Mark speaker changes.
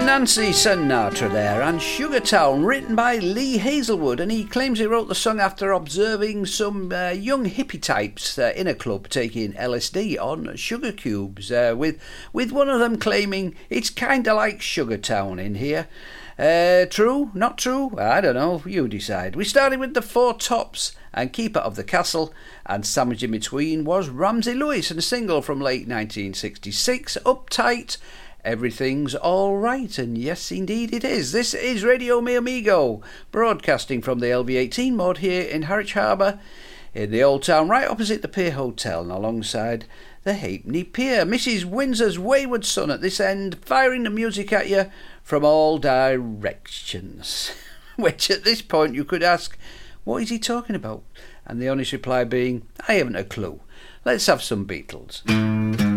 Speaker 1: Nancy Sinatra there, and Sugartown, written by Lee Hazelwood, and he claims he wrote the song after observing some young hippie types in a club taking LSD on sugar cubes, with one of them claiming it's kinda like Sugartown in here. True? Not true? I don't know, you decide. We started with the Four Tops and Keeper of the Castle, and sandwiched in between was Ramsey Lewis and a single from late 1966, Uptight, Everything's All Right, and yes indeed it is. This is Radio Mi Amigo, broadcasting from the LV18 mod here in Harwich Harbour, in the Old Town, right opposite the Pier Hotel and alongside the Halfpenny Pier. Mrs. Windsor's wayward son at this end, firing the music at you from all directions. Which at this point you could ask, what is he talking about? And the honest reply being, I haven't a clue. Let's have some Beatles.